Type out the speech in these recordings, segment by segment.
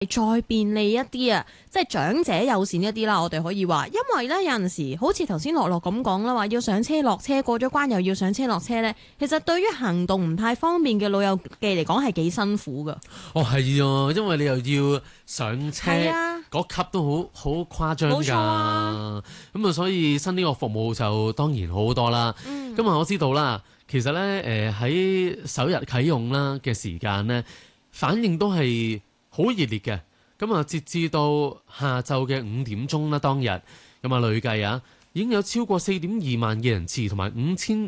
再便利一啲啊，即係長者友善一啲啦，我哋可以話，因為咧有陣時好似頭先樂樂咁講啦，話要上車落車，過咗關又要上車落車咧，其實對於行動唔太方便嘅老友記嚟講係幾辛苦噶。 哦，係啊，因為你又要上車，嗰級都好誇張㗎。冇錯啊。咁啊，所以新呢個服務就當然好多啦。咁啊，我知道啦，其實咧喺首日啟用啦嘅時間咧，反應都係好熱烈嘅。咁啊，截至到下晝嘅5點鐘啦，當日咁啊，累計啊已經有超過4.2萬嘅人次同埋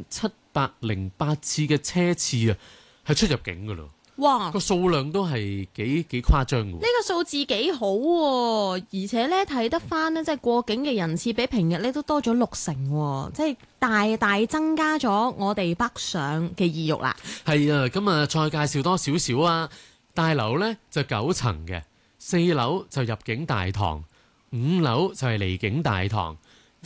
5708次嘅車次啊，係出入境㗎咯。哇！個數量都係幾誇張㗎。呢個數字幾好喎， 而且咧睇得翻呢，即係過境嘅人次比平日咧都多咗60%，即係大大增加咗我哋北上嘅意欲啦。 係啊，咁啊再介紹多少少啊，大樓呢就9層嘅，4樓就入境大堂，5樓就係離境大堂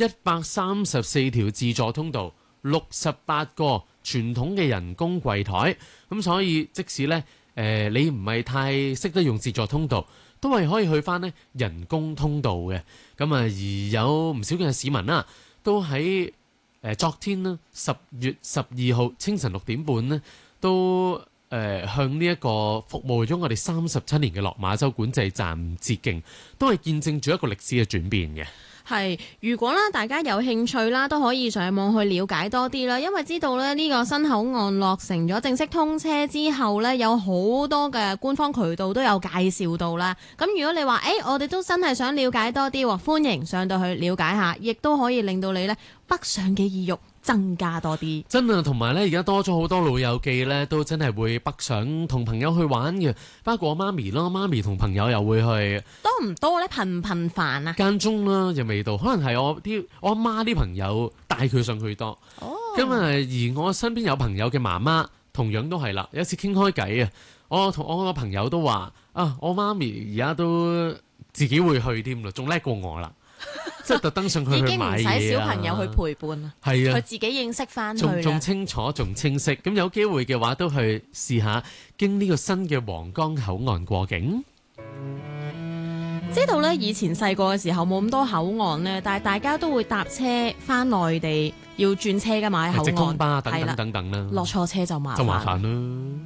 ，134條自助通道，68個傳統嘅人工櫃台，咁所以即使咧你唔係太識得用自助通道，都係可以去翻呢人工通道嘅。咁啊，而有唔少嘅市民啦，都喺昨天啦10月12號清晨6點半呢，都向呢一個服務咗我哋37年嘅落馬洲管制站致敬，都係見證住一個歷史嘅轉變嘅。 係，如果啦大家有興趣啦，都可以上網去了解多啲啦。因為知道咧呢個新口岸落成咗正式通車之後呢，有好多嘅官方渠道都有介紹到啦。咁如果你話我哋都真係想了解多啲喎，歡迎上到去了解下，亦都可以令到你呢北上嘅意欲增加多啲。 真啊，同埋咧，而家多咗好多老友記咧，都真係會北上同朋友去玩嘅。包括我媽咪咯，媽咪同朋友又會去。 多唔多咧？頻唔頻繁啊？ 間中啦，又未到，可能係我阿媽啲朋友帶佢上去多。哦。咁啊，而我身邊有朋友嘅媽媽同樣都係啦。有一次傾開偈啊，我同我個朋友都話啊，我媽咪而家都自己會去添啦，仲叻過我啦。即係特登上去買嘢，已經唔使小朋友去陪伴啦， 係啊， 佢自己認識翻去啦， 仲清楚，仲清晰。咁有機會嘅話，都去試下經呢個新嘅皇崗口岸過境。 知道咧，以前細個嘅時候冇咁多口岸呢，但係大家都會搭車翻內地，要轉車㗎嘛，喺口岸， 直通巴等等啦， 落錯車就麻煩啦。